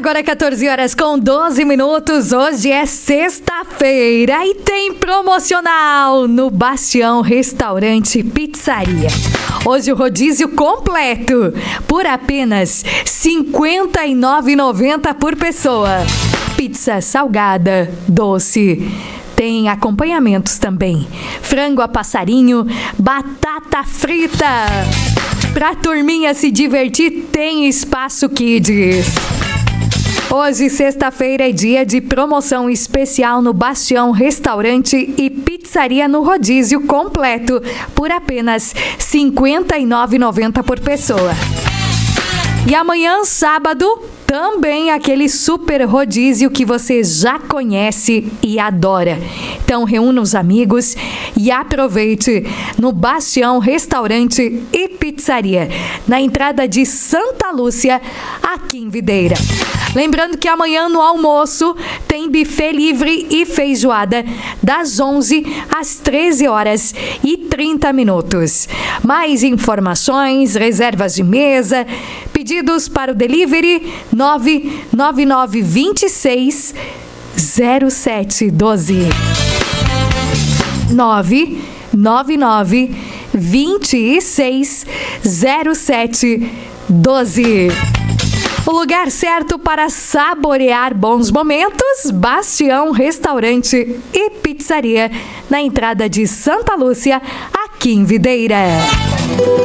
Agora 14 horas com 12 minutos. Hoje é sexta-feira e tem promocional no Bastião Restaurante Pizzaria. Hoje o rodízio completo por apenas R$ 59,90 por pessoa. Pizza salgada, doce. Tem acompanhamentos também. Frango a passarinho, batata frita. Pra turminha se divertir, tem Espaço Kids. Hoje, sexta-feira, é dia de promoção especial no Bastião Restaurante e Pizzaria no rodízio completo por apenas R$ 59,90 por pessoa. E amanhã, sábado, também aquele super rodízio que você já conhece e adora. Então, reúna os amigos e aproveite no Bastião Restaurante e Pizzaria, na entrada de Santa Lúcia, aqui em Videira. Lembrando que amanhã no almoço tem buffet livre e feijoada das 11 às 13 horas e 30 minutos. Mais informações, reservas de mesa, pedidos para o delivery 99926 0712. 999 26 0712. O lugar certo para saborear bons momentos, Bastião Restaurante e Pizzaria, na entrada de Santa Lúcia, aqui em Videira.